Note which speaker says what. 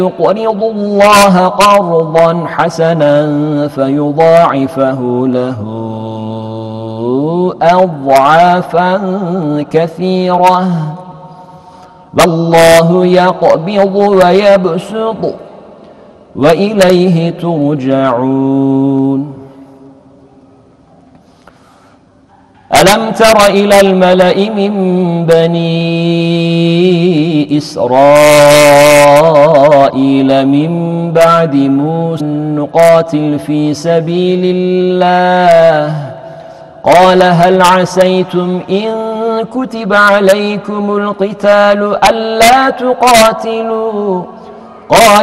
Speaker 1: يقرض الله قرضا حسنا فيضاعفه له أضعافا كثيرة والله يقبض ويبسط وإليه ترجعون. ألم تر إلى الملأ من بني إسرائيل من بعد موسى نقاتل في سبيل الله قال هل عسيتم إن كتب عليكم القتال ألا تقاتلوا قال